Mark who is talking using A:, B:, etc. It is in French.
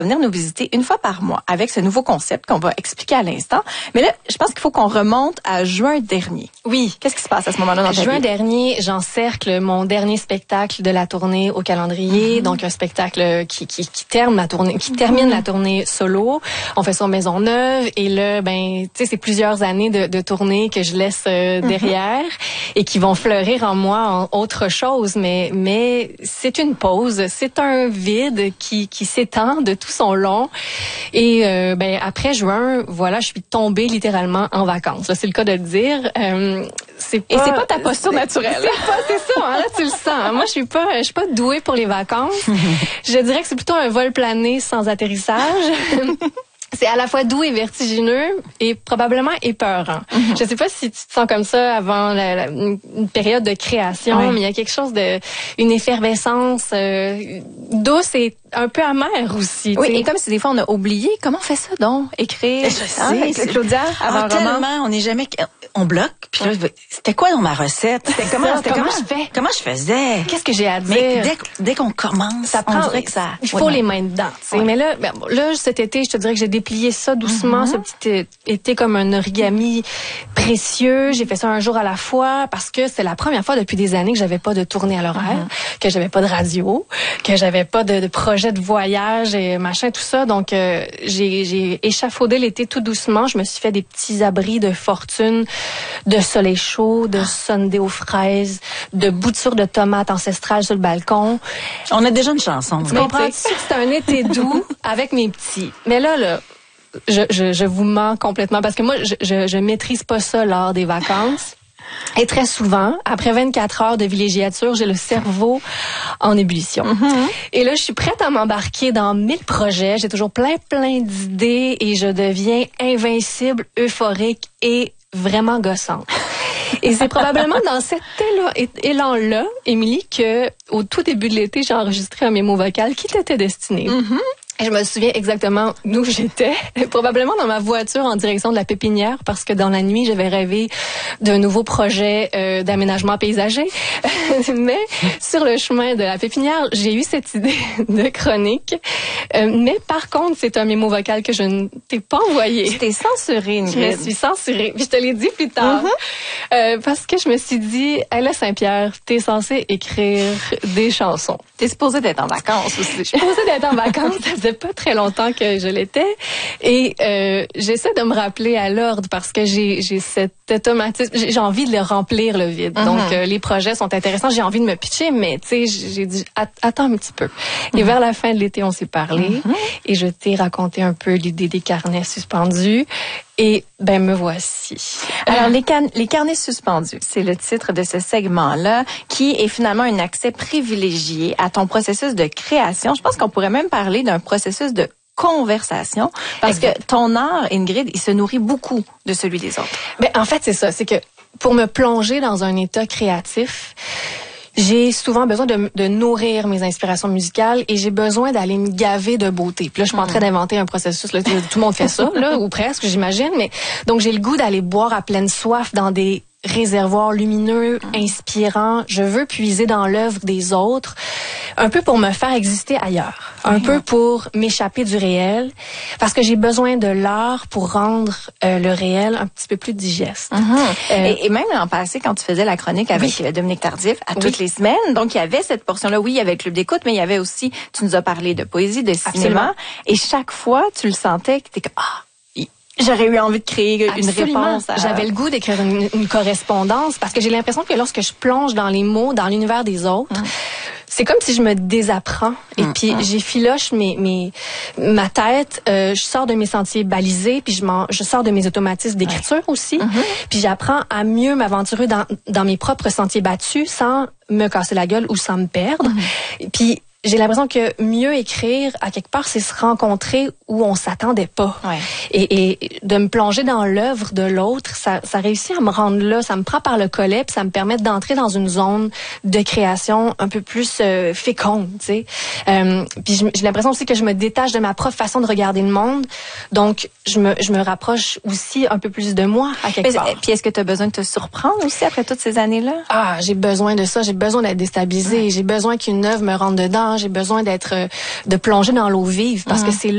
A: venir nous visiter une fois par mois avec ce nouveau concept qu'on va expliquer à l'instant. Mais là, je pense qu'il faut qu'on remonte à juin dernier.
B: Oui.
A: Qu'est-ce qui se passe à ce moment-là dans ta vie?
B: Juin dernier, j'encercle mon dernier spectacle de la tournée au calendrier. Donc, un spectacle qui termine la tournée solo. On fait ça en Maisonneuve. Et là, tu sais, c'est plusieurs années de tournée que je laisse derrière et qui vont fleurir en moi en autre chose. Mais c'est une pause. C'est un vide qui s'étend de tout son long. Et après juin, voilà, je suis tombée littéralement en vacances. Là, c'est le cas de le dire. C'est pas
A: ta posture naturelle.
B: C'est ça, hein, là tu le sens. Moi, je suis pas douée pour les vacances. Je dirais que c'est plutôt un vol plané sans atterrissage. C'est à la fois doux et vertigineux et probablement épeurant. Je sais pas si tu te sens comme ça avant une période de création, mais il y a quelque chose une effervescence douce et un peu amère aussi.
A: Oui, et comme si des fois on a oublié, comment on fait ça donc? Écrire, Claudia, avant
C: tellement, on n'est jamais... On bloque, puis là, c'était quoi dans ma recette?
B: Comment je fais?
C: Comment je faisais?
B: Qu'est-ce que j'ai à dire?
C: Mais dès qu'on commence,
B: ça prend,
C: on dirait que ça...
B: Il faut les mains dedans. Ouais. Mais là, cet été, je te dirais que j'ai déplié ça doucement, ce petit été comme un origami précieux. J'ai fait ça un jour à la fois parce que c'est la première fois depuis des années que j'avais pas de tournée à l'horaire, que j'avais pas de radio, que j'avais pas de projet de voyage et machin, tout ça. Donc, j'ai échafaudé l'été tout doucement. Je me suis fait des petits abris de fortune, de soleil chaud, de sundae aux fraises, de boutures de tomates ancestrales sur le balcon.
C: On a déjà une chanson.
B: Tu comprends? C'est un été doux avec mes petits. Mais là, je vous mens complètement parce que moi, je maîtrise pas ça lors des vacances. Et très souvent, après 24 heures de villégiature, j'ai le cerveau en ébullition. Et là, je suis prête à m'embarquer dans 1000 projets. J'ai toujours plein d'idées et je deviens invincible, euphorique et vraiment gossante. Et c'est probablement dans cet élan-là, Émilie, que au tout début de l'été, j'ai enregistré un mémo vocal qui t'était destiné. Et je me souviens exactement d'où j'étais, probablement dans ma voiture en direction de la pépinière, parce que dans la nuit, j'avais rêvé d'un nouveau projet d'aménagement paysager. Mais sur le chemin de la pépinière, j'ai eu cette idée de chronique. Mais par contre, c'est un mémo vocal que je ne t'ai pas envoyé.
A: Tu t'es censurée, Ingrid.
B: Je me suis censurée. Puis je te l'ai dit plus tard. Parce que je me suis dit, hey là, Saint-Pierre, t'es censée écrire des chansons.
A: T'es supposée d'être en vacances aussi.
B: Je suis supposée d'être en vacances. Ça faisait pas très longtemps que je l'étais. Et j'essaie de me rappeler à l'ordre parce que j'ai cet automatisme. J'ai envie de le remplir, le vide. Donc, les projets sont intéressants. J'ai envie de me pitcher, mais tu sais, j'ai dit, attends un petit peu. Et vers la fin de l'été, on s'est parlé. Et je t'ai raconté un peu l'idée des carnets suspendus. Et me voici.
A: Alors, les carnets suspendus, c'est le titre de ce segment-là, qui est finalement un accès privilégié à ton processus de création. Je pense qu'on pourrait même parler d'un processus de conversation, parce que ton art, Ingrid, il se nourrit beaucoup de celui des autres.
B: En fait, c'est ça. C'est que pour me plonger dans un état créatif, j'ai souvent besoin de nourrir mes inspirations musicales et j'ai besoin d'aller me gaver de beauté. Puis là, je suis pas en train d'inventer un processus, là, tout le monde fait ça, là, ou presque, j'imagine. Mais donc, j'ai le goût d'aller boire à pleine soif dans des réservoirs lumineux, inspirants. Je veux puiser dans l'œuvre des autres, un peu pour me faire exister ailleurs, un peu pour m'échapper du réel, parce que j'ai besoin de l'art pour rendre le réel un petit peu plus digeste.
A: Et même l'an passé, quand tu faisais la chronique avec Dominique Tardif à toutes les semaines, donc il y avait cette portion-là, oui, il y avait le club d'écoute, mais il y avait aussi, tu nous as parlé de poésie, de cinéma,
B: Absolument.
A: Et chaque fois, tu le sentais que t'es comme, j'aurais eu envie de créer une réponse.
B: J'avais le goût d'écrire une correspondance parce que j'ai l'impression que lorsque je plonge dans les mots, dans l'univers des autres, c'est comme si je me désapprends. Et puis, j'effiloche ma tête, je sors de mes sentiers balisés, puis je sors de mes automatismes d'écriture aussi. Puis j'apprends à mieux m'aventurer dans mes propres sentiers battus sans me casser la gueule ou sans me perdre. Puis, j'ai l'impression que mieux écrire, à quelque part, c'est se rencontrer où on s'attendait pas. Et de me plonger dans l'œuvre de l'autre, ça réussit à me rendre là. Ça me prend par le collet, puis ça me permet d'entrer dans une zone de création un peu plus féconde, tu sais. Puis j'ai l'impression aussi que je me détache de ma propre façon de regarder le monde. Donc, je me rapproche aussi un peu plus de moi, à quelque part.
A: Puis est-ce que tu as besoin de te surprendre aussi après toutes ces années-là?
B: J'ai besoin de ça. J'ai besoin d'être déstabilisée. J'ai besoin qu'une œuvre me rentre dedans. J'ai besoin de plonger dans l'eau vive parce que c'est